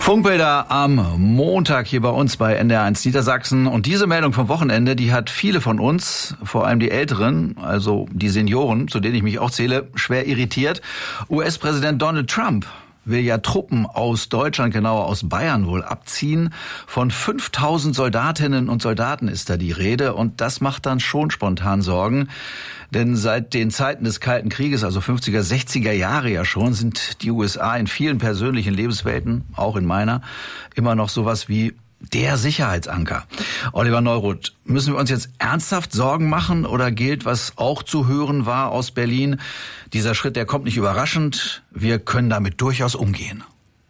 Funkbilder am Montag hier bei uns bei NDR1 Niedersachsen. Und diese Meldung vom Wochenende, die hat viele von uns, vor allem die Älteren, also die Senioren, zu denen ich mich auch zähle, schwer irritiert. US-Präsident Donald Trump will ja Truppen aus Deutschland, genauer aus Bayern wohl, abziehen. Von 5000 Soldatinnen und Soldaten ist da die Rede. Und das macht dann schon spontan Sorgen. Denn seit den Zeiten des Kalten Krieges, also 50er, 60er Jahre ja schon, sind die USA in vielen persönlichen Lebenswelten, auch in meiner, immer noch sowas wie der Sicherheitsanker. Oliver Neuroth, müssen wir uns jetzt ernsthaft Sorgen machen oder gilt, was auch zu hören war aus Berlin? Dieser Schritt, der kommt nicht überraschend. Wir können damit durchaus umgehen.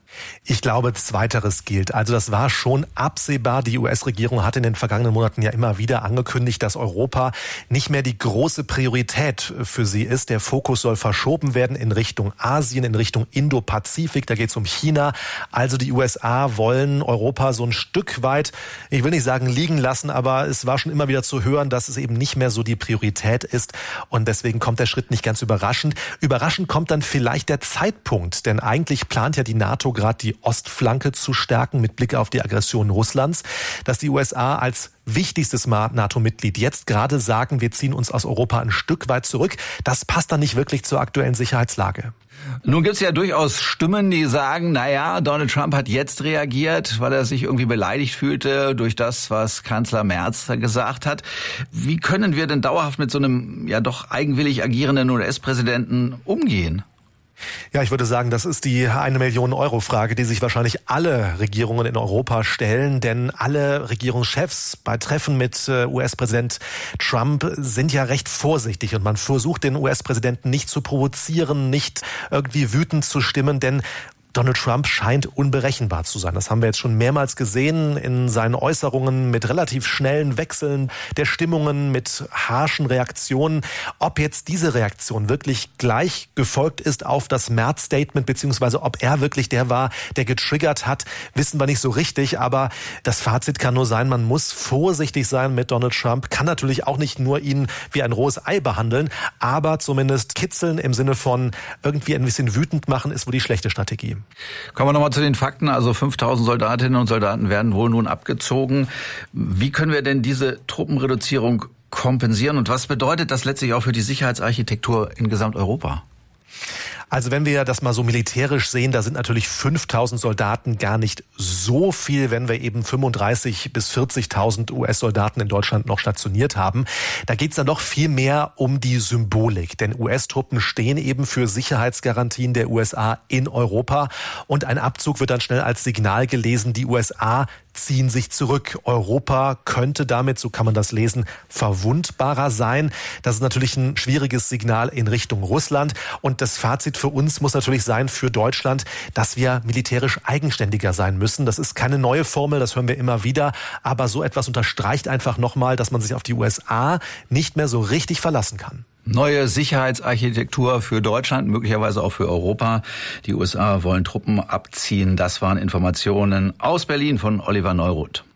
Ich glaube, Zweiteres gilt. Also das war schon absehbar. Die US-Regierung hat in den vergangenen Monaten ja immer wieder angekündigt, dass Europa nicht mehr die große Priorität für sie ist. Der Fokus soll verschoben werden in Richtung Asien, in Richtung Indo-Pazifik. Da geht es um China. Also die USA wollen Europa so ein Stück weit, ich will nicht sagen liegen lassen, aber es war schon immer wieder zu hören, dass es eben nicht mehr so die Priorität ist. Und deswegen kommt der Schritt nicht ganz überraschend. Überraschend kommt dann vielleicht der Zeitpunkt, denn eigentlich plant ja die NATO gerade die Ostflanke zu stärken mit Blick auf die Aggression Russlands, dass die USA als wichtigstes NATO-Mitglied jetzt gerade sagen, wir ziehen uns aus Europa ein Stück weit zurück. Das passt dann nicht wirklich zur aktuellen Sicherheitslage. Nun gibt's ja durchaus Stimmen, die sagen, naja, Donald Trump hat jetzt reagiert, weil er sich irgendwie beleidigt fühlte durch das, was Kanzler Merz gesagt hat. Wie können wir denn dauerhaft mit so einem ja doch eigenwillig agierenden US-Präsidenten umgehen? Ja, ich würde sagen, das ist die 1-Million-Euro-Frage, die sich wahrscheinlich alle Regierungen in Europa stellen, denn alle Regierungschefs bei Treffen mit US-Präsident Trump sind ja recht vorsichtig und man versucht den US-Präsidenten nicht zu provozieren, nicht irgendwie wütend zu stimmen, denn Donald Trump scheint unberechenbar zu sein. Das haben wir jetzt schon mehrmals gesehen in seinen Äußerungen mit relativ schnellen Wechseln der Stimmungen, mit harschen Reaktionen. Ob jetzt diese Reaktion wirklich gleich gefolgt ist auf das März-Statement, beziehungsweise ob er wirklich der war, der getriggert hat, wissen wir nicht so richtig. Aber das Fazit kann nur sein, man muss vorsichtig sein mit Donald Trump. Kann natürlich auch nicht nur ihn wie ein rohes Ei behandeln, aber zumindest kitzeln im Sinne von irgendwie ein bisschen wütend machen, ist wohl die schlechte Strategie. Kommen wir nochmal zu den Fakten. Also 5000 Soldatinnen und Soldaten werden wohl nun abgezogen. Wie können wir denn diese Truppenreduzierung kompensieren? Und was bedeutet das letztlich auch für die Sicherheitsarchitektur in Gesamteuropa? Also wenn wir das mal so militärisch sehen, da sind natürlich 5000 Soldaten gar nicht so viel, wenn wir eben 35.000 bis 40.000 US-Soldaten in Deutschland noch stationiert haben. Da geht's dann doch viel mehr um die Symbolik, denn US-Truppen stehen eben für Sicherheitsgarantien der USA in Europa und ein Abzug wird dann schnell als Signal gelesen, die USA ziehen sich zurück. Europa könnte damit, so kann man das lesen, verwundbarer sein. Das ist natürlich ein schwieriges Signal in Richtung Russland. Und das Fazit für uns muss natürlich sein, für Deutschland, dass wir militärisch eigenständiger sein müssen. Das ist keine neue Formel, das hören wir immer wieder. Aber so etwas unterstreicht einfach nochmal, dass man sich auf die USA nicht mehr so richtig verlassen kann. Neue Sicherheitsarchitektur für Deutschland, möglicherweise auch für Europa. Die USA wollen Truppen abziehen. Das waren Informationen aus Berlin von Oliver Neuroth.